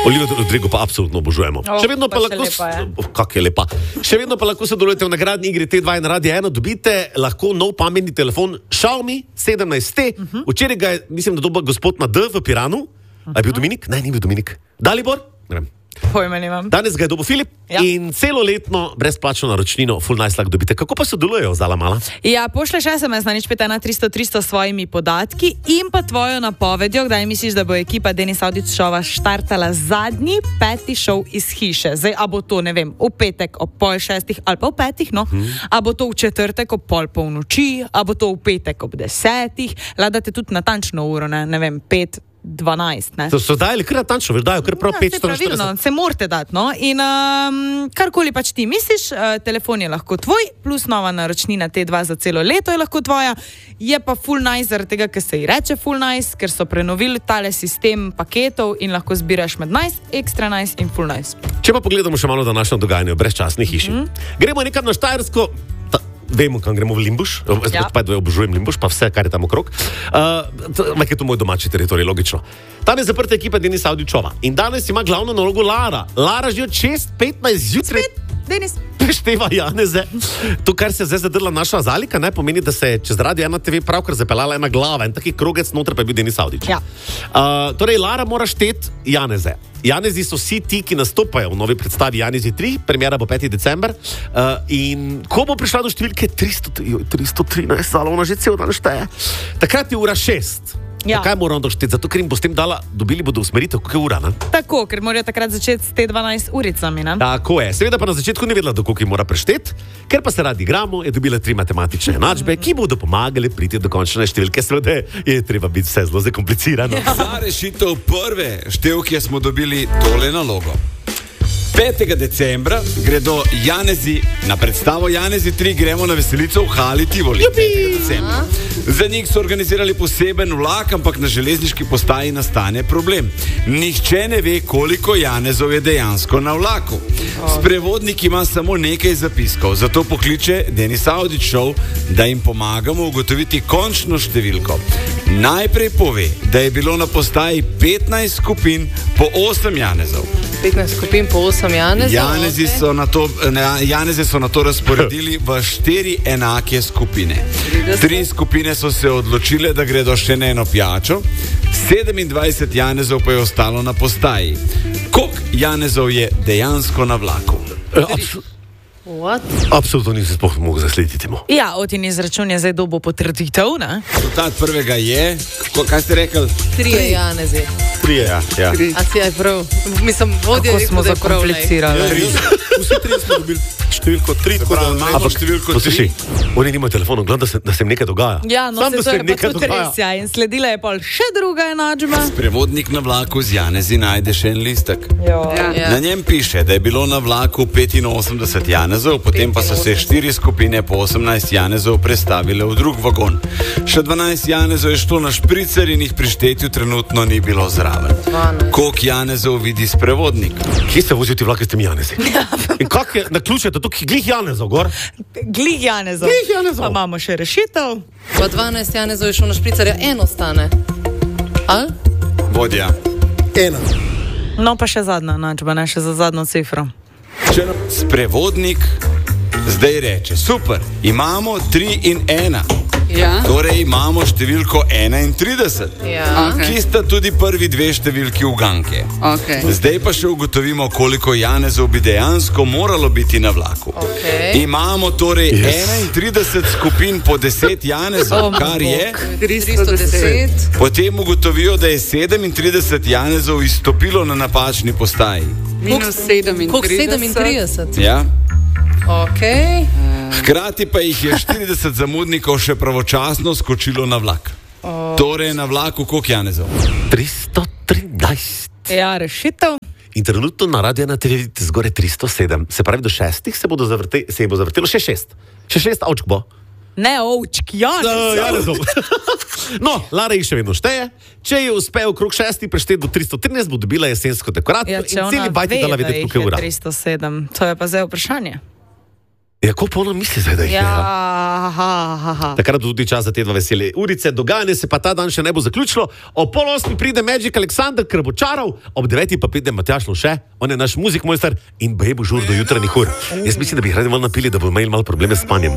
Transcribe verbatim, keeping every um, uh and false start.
Olivia Rodrigo pa absolutno obožujemo. Oh, Še vedno pa, pa lahko, lepa, oh, kak je lepa. Še vedno pa lahko sodelujete v nagradni igri T dva in Radio ena, dobite lahko nov pametni telefon Xiaomi sedemnajst T. Uh-huh. Včeraj ga je, mislim, da dobil gospod na D v Piranu. Uh-huh. A je bil Dominik? Ne, ni bil Dominik. Dalibor? Ne vem. Pojma nimam. Danes ga je dobil Filip ja. In celoletno brezplačno naročnino Full Nice lahko dobite. Kako pa sodelujejo Zala Mala? Ja, pošleš es em es na nič pet ena tristo tristo s svojimi podatki in pa tvojo napovedjo, kdaj misliš, da bo ekipa Denis Audic šova štartala zadnji peti šov iz hiše. Zdaj, a bo to, ne vem, v petek ob pol šestih ali pa v petih, no? Hmm. A bo to v četrtek ob pol polnoči, a bo to v petek ob desetih, ladate tudi natančno uro, ne, ne vem, pet dvanajst, ne? So, so dajali kar natančno, dajo kar prav ja, petsto štirideset. Pravilno, se morate dati, no? In um, karkoli pač ti misliš, uh, telefon je lahko tvoj, plus nova naročnina T dva za celo leto je lahko tvoja, je pa Full Nice zaradi tega, ker se ji reče Full Nice, ker so prenovili tale sistem paketov in lahko zbiraš med Nice, Extra Nice in Full Nice. Če pa pogledamo še malo današnjo dogajanje v brezčasni hiši. Mm-hmm. Gremo nekam na Štajersko. Vemo, kam gremo v Limbuš, ja. Pa obožujem Limbuš, pa vse, kar je tam okrog. Uh, je to moj domači teritorij, logično. Tam je zaprta ekipa Denis Audičova in danes ima glavno nalogo Lara. Lara že od šest petnajst zjutraj Denis prešteva Janeze. To, kar se je zdaj zadrla naša Zalika, ne, pomeni, da se je čez Radio ena T V pravkar zapeljala ena glava in taki krogec noter pa je bil Denis Audič. Ja. Uh, torej, Lara mora šteti Janeze. Janezi so vsi ti, ki nastopajo v novi predstavi Janezi tri, premjera bo peti december. Uh, in ko bo prišla do številke tristo trinajst, Zala, ona že cel dan šteje. Takrat je ura šest. Ja. Kaj moramo došteti? Zato, ker jim bo s tem dala, dobili bodo usmeritev, kako je ura, ne? Tako, ker morajo takrat začeti s T dvanajst uricami, ne? Tako je. Seveda pa na začetku ni vedela, do koliko jim mora prešteti, ker pa se radi igramo, je dobila tri matematične enačbe, ki bodo pomagali priti do končne številke. Seveda je treba biti vse zelo zakomplicirano. Ja. Za rešitev prve števke smo dobili tole nalogo. petega decembra gredo Janezi na predstavo Janezi tri, gremo na veselico v Hali Tivoli. Za njih so organizirali poseben vlak, ampak na železniški postaji nastane problem. Nihče ne ve, koliko Janezov je dejansko na vlaku. Sprevodnik ima samo nekaj zapiskov, zato pokliče Denis Audic Show, da jim pomagamo ugotoviti končno številko. Najprej pove, da je bilo na postaji petnajst skupin po osem Janezov. petnajst skupin po osem Janezov. Janezi okay. so na to, Janeze so na to razporedili v štiri enake skupine. Tri skupine so se odločile, da gredo še na eno pijačo, sedemindvajset Janezov pa je ostalo na postaji. Koliko Janezov je dejansko na vlaku? What? Absolutno nisem sploh mogel zaslediti. Ja, Otin izračun je zdaj dobo potrditev, ne? Rezultat prvega je, kaj ste rekli? Trije Janezi. Trije, ja. ja. Tri. A si je prav. Mislim, vodje Kako smo zakomplicirali. Vsi tri smo dobili številko tri, tako da imamo številko tri. Oni nimajo telefonov, gledam, da se, da se jim nekaj dogaja. Ja, no, Sam, se da to se je jim pa nekaj tudi dogaja. res, ja. In sledila je pol še druga enačba. Sprevodnik na vlaku z Janezi najde še en listek. Ja. Na njem piše, da je bilo na vlaku petinosemdeset Janezov, potem pa so se štiri skupine po osemnajst Janezov prestavile v drug vagon. Še dvanajst Janezov je šlo na špricer in jih pri štetju trenutno ni bilo zraven. Koliko Janezov vidi sprevodnik? Kje se vozijo ti vlaki s temi Janezi? In kak je naključje, da tukaj glih Janezov gor? Glih Janezov. Glih Janezov. Pa imamo še rešitev. Pa dvanajst Janezov je šlo na špricerja, eno stane. Al? Vodja. Ena. No, pa še zadnja enačba, ne še za zadnjo cifro. Če nam sprevodnik zdaj reče, super, imamo tri in ena. Ja. Torej imamo številko enaintrideset, Ja. Okay. ki sta tudi prvi dve številki uganke. Okay. Zdaj pa še ugotovimo, koliko Janezov bi dejansko moralo biti na vlaku. Okay. Imamo torej Yes. enaintrideset skupin po deset Janezov, Oh, kar je. tristo deset. Potem ugotovijo, da je sedemintrideset Janezov izstopilo na napačni postaji. Minus Koliko sedemintrideset. sedemintrideset? Ja? Ok. Hkrati pa jih je štirideset zamudnikov še pravočasno skočilo na vlak. Torej na vlaku koliko Janezov? tristo trinajst. Ja, rešitev. In trenutno na Radio ena T V vidite zgore tristo sedem. Se pravi, do šestih se, bodo zavrte, se bo zavrtelo še šest. Še šest avčk bo. Ne, ovčk, Janez. Janezov. No, Lara jih še vedno šteje. Če je uspel okrog šestih prešteti do tristo trinajst, bo dobila jesensko dekoracijo Ja, in če ona celi bajti ve, dala da vedeti, jih koliko je je ura. tristo sedem. To je pa zdaj vprašanje. Ja, ko pa ona misli zdaj, da jih je? Ja, Ja. aha, aha. Takrat bo tudi čas za te dva vesele urice. Dogajanje se pa ta dan še ne bo zaključilo. Ob pol osmi pride Magic Alexander, ker bo čaral, ob deveti pa pride Matjaž Lovše, on je naš muzik mojster in baje bo žur do jutranjih ur. Jaz mislim, da bi jih radi malo napili, da bo imeli malo probleme s spanjem.